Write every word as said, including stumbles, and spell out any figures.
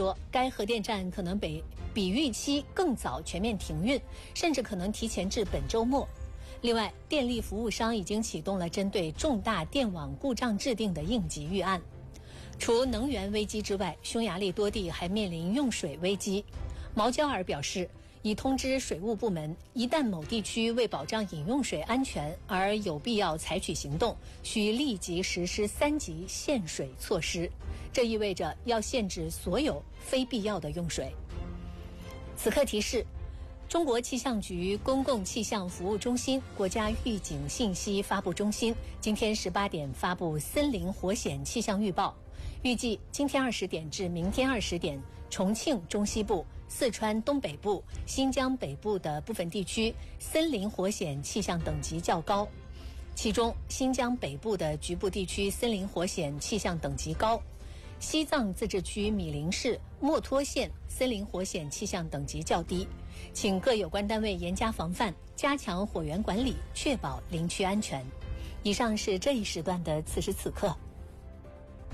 说，该核电站可能比比预期更早全面停运，甚至可能提前至本周末。另外，电力服务商已经启动了针对重大电网故障制定的应急预案。除能源危机之外，匈牙利多地还面临用水危机。毛焦尔表示，已通知水务部门，一旦某地区为保障饮用水安全而有必要采取行动，需立即实施三级限水措施。这意味着要限制所有非必要的用水。此刻提示：中国气象局公共气象服务中心、国家预警信息发布中心今天十八点发布森林火险气象预报，预计今天二十点至明天二十点，重庆中西部、四川东北部、新疆北部的部分地区森林火险气象等级较高，其中新疆北部的局部地区森林火险气象等级高，西藏自治区米林市墨脱县森林火险气象等级较低，请各有关单位严加防范，加强火源管理，确保林区安全。以上是这一时段的此时此刻。